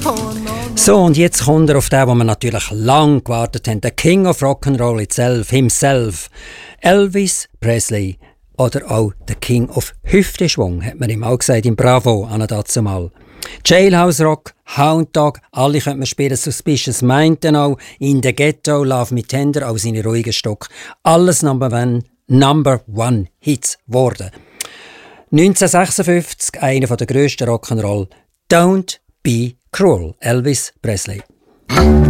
So, und jetzt kommt er auf den, wo wir natürlich lang gewartet haben. Der King of Rock'n'Roll himself. Elvis Presley. Oder auch der King of Hüfteschwung, hat man ihm auch gesagt, im Bravo, an dazu mal. Jailhouse Rock, Hound Dog, alle könnte man spielen, Suspicious Mind dann auch, In the Ghetto, Love Me Tender, auch seine ruhigen Stock. Alles Number One Hits geworden. 1956, einer der grössten Rock'n'Roll, Don't Be Cruel, Elvis Presley.